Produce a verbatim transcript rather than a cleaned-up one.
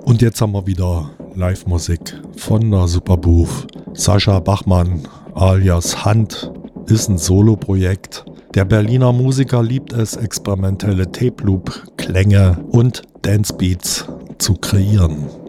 Und jetzt haben wir wieder Live-Musik von der Superbooth. Sascha Bachmann alias Hand ist ein Solo-Projekt. Der Berliner Musiker liebt es, experimentelle Tape-Loop-Klänge und Dance-Beats zu kreieren.